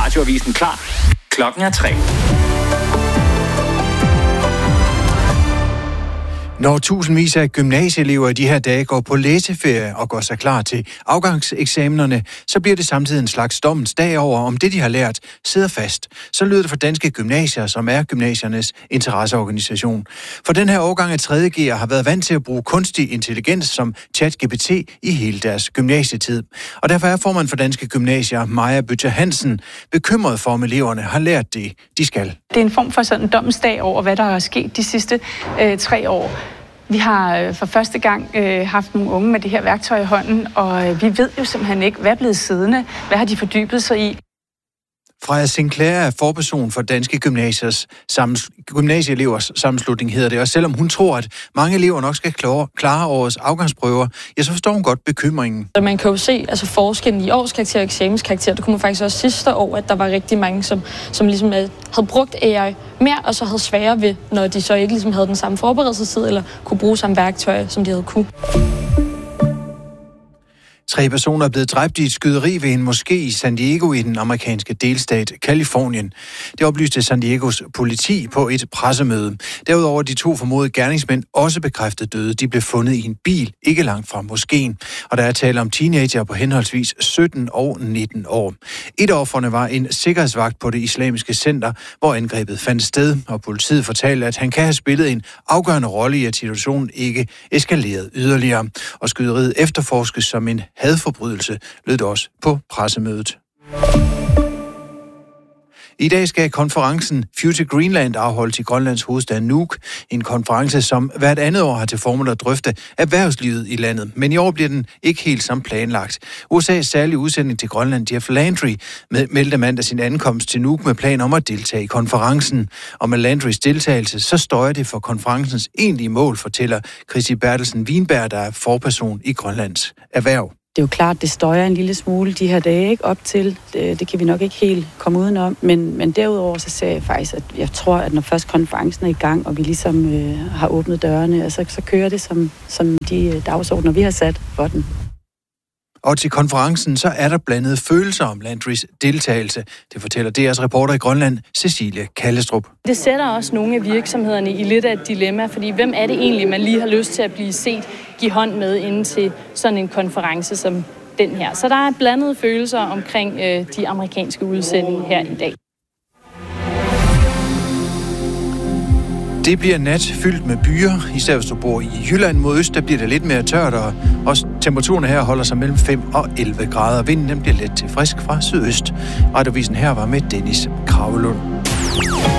Radioavisen klar. Klokken er 3. Når tusindvis af gymnasieelever i de her dage går på læseferie og går sig klar til afgangseksamenerne, så bliver det samtidig en slags dommens dag over, om det, de har lært, sidder fast. Så lyder det for Danske Gymnasier, som er gymnasiernes interesseorganisation. For den her årgang af 3. G'er har været vant til at bruge kunstig intelligens som ChatGPT i hele deres gymnasietid. Og derfor er formand for Danske Gymnasier, Maja Bøtter Hansen, bekymret for, om eleverne har lært det, de skal. Det er en form for sådan en dommensdag over, hvad der er sket de sidste 3 år. Vi har for første gang haft nogle unge med det her værktøj i hånden, og vi ved jo simpelthen ikke, hvad er blevet siddende, hvad har de fordybet sig i. Freja Sinclair er forperson for Danske Gymnasieelevers sammenslutning, hedder det. Og selvom hun tror, at mange elever nok skal klare årets afgangsprøver, ja, så forstår hun godt bekymringen. Man kan jo se forskellen i årskarakter og eksamenskarakter. Det kunne man faktisk også sidste år, at der var rigtig mange, som ligesom havde brugt AI mere, og så havde sværere ved, når de så ikke ligesom havde den samme forberedelsestid, eller kunne bruge samme værktøj, som de havde kunne. 3 personer er blevet dræbt i et skyderi ved en moské i San Diego i den amerikanske delstat Californien. Det oplyste San Diegos politi på et pressemøde. Derudover de 2 formodede gerningsmænd også bekræftet døde. De blev fundet i en bil ikke langt fra moskeen. Og der er tale om teenager på henholdsvis 17 og 19 år. Et af ofrene var en sikkerhedsvagt på det islamiske center, hvor angrebet fandt sted. Og politiet fortalte, at han kan have spillet en afgørende rolle i, at situationen ikke eskalerede yderligere. Og skyderiet efterforskes som en hadforbrydelse, lød det også på pressemødet. I dag skal konferencen Future Greenland afholdes i Grønlands hovedstad Nuuk. En konference, som hvert andet år har til formål at drøfte erhvervslivet i landet. Men i år bliver den ikke helt som planlagt. USA's særlige udsending til Grønland, Jeff Landry, meldte mandag sin ankomst til Nuuk med plan om at deltage i konferencen. Og med Landrys deltagelse, så støjer det for konferencens egentlige mål, fortæller Chrissy Bertelsen Wienberg, der er forperson i Grønlands erhverv. Det er jo klart, det støjer en lille smule de her dage ikke op til. Det kan vi nok ikke helt komme udenom. Men derudover så ser jeg faktisk, at jeg tror, at når først konferencen er i gang, og vi ligesom har åbnet dørene, så kører det som de dagsordner, vi har sat for den. Og til konferencen, så er der blandede følelser om Landrys deltagelse. Det fortæller DR's reporter i Grønland, Cecilie Kallestrup. Det sætter også nogle af virksomhederne i lidt af et dilemma, fordi hvem er det egentlig, man lige har lyst til at blive set, give hånd med inden til sådan en konference som den her. Så der er blandede følelser omkring de amerikanske udsendinger her i dag. Det bliver nat fyldt med byer, især hvis du bor i Jylland mod øst, der bliver det lidt mere tørt, og også temperaturen her holder sig mellem 5 og 11 grader. Vinden den bliver let til frisk fra sydøst. Radioavisen her var med Dennis Kravelund.